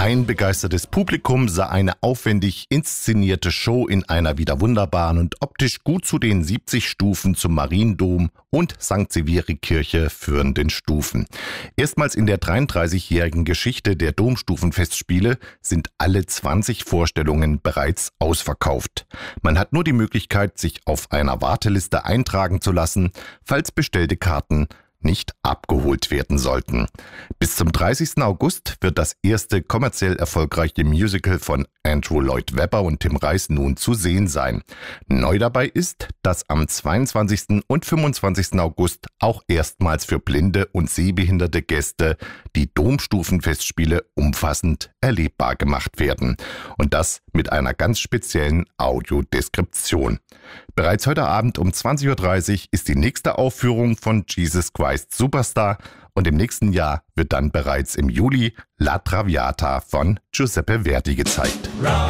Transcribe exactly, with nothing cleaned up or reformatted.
Ein begeistertes Publikum sah eine aufwendig inszenierte Show in einer wieder wunderbaren und optisch gut zu den siebzig Stufen zum Mariendom und Sankt Severi-Kirche führenden Stufen. Erstmals in der dreiunddreißigjährigen Geschichte der Domstufenfestspiele sind alle zwanzig Vorstellungen bereits ausverkauft. Man hat nur die Möglichkeit, sich auf einer Warteliste eintragen zu lassen, falls bestellte Karten nicht abgeholt werden sollten. Bis zum dreißigsten August wird das erste kommerziell erfolgreiche Musical von Andrew Lloyd Webber und Tim Rice nun zu sehen sein. Neu dabei ist, dass am zweiundzwanzigsten und fünfundzwanzigsten August auch erstmals für blinde und sehbehinderte Gäste die Domstufenfestspiele umfassend erlebbar gemacht werden. Und das mit einer ganz speziellen Audiodeskription. Bereits heute Abend um zwanzig Uhr dreißig ist die nächste Aufführung von Jesus Christ Superstar und im nächsten Jahr wird dann bereits im Juli La Traviata von Giuseppe Verdi gezeigt.